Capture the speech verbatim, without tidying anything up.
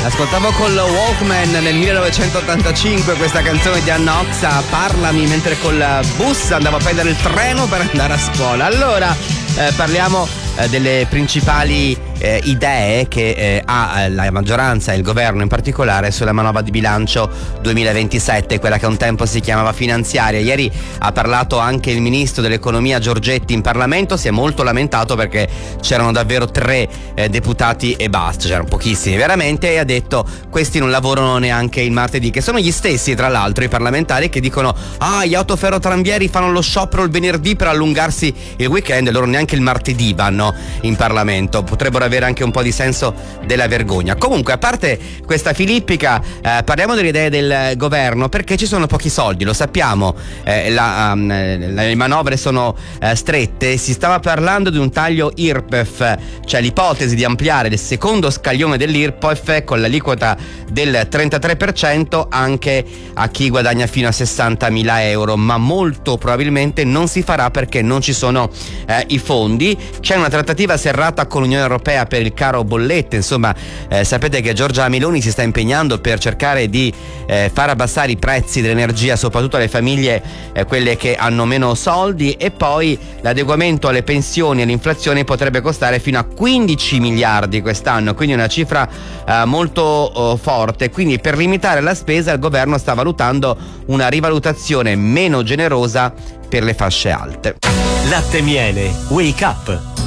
Ascoltavo col Walkman nel millenovecentottantacinque questa canzone di Anna Oxa, Parlami, mentre col bus andavo a prendere il treno per andare a scuola. Allora eh, parliamo eh, delle principali eh, idee che eh, ha la maggioranza e il governo in particolare sulla manovra di bilancio duemilaventisette, quella che un tempo si chiamava finanziaria. Ieri ha parlato anche il ministro dell'economia Giorgetti in Parlamento, si è molto lamentato perché c'erano davvero tre eh, deputati e basta, c'erano pochissimi veramente, e ha detto questi non lavorano neanche il martedì, che sono gli stessi tra l'altro i parlamentari che dicono ah gli autoferrotranvieri fanno lo sciopero il venerdì per allungarsi il weekend e loro neanche il martedì vanno in Parlamento. Potrebbero avere anche un po' di senso della vergogna. Comunque, a parte questa filippica, eh, parliamo delle idee del governo, perché ci sono pochi soldi, lo sappiamo, eh, la, um, le manovre sono eh, strette. Si stava parlando di un taglio I R P E F, cioè l'ipotesi di ampliare il secondo scaglione dell'I R P E F con l'aliquota del trentatré per cento anche a chi guadagna fino a sessantamila euro, ma molto probabilmente non si farà perché non ci sono eh, i fondi. C'è una trattativa serrata con l'Unione Europea per il caro bollette, insomma eh, sapete che Giorgia Meloni si sta impegnando per cercare di eh, far abbassare i prezzi dell'energia soprattutto alle famiglie, eh, quelle che hanno meno soldi, e poi l'adeguamento alle pensioni e all'inflazione potrebbe costare fino a quindici miliardi quest'anno, quindi una cifra eh, molto eh, forte. Quindi per limitare la spesa il governo sta valutando una rivalutazione meno generosa per le fasce alte. Latte Miele Wake Up.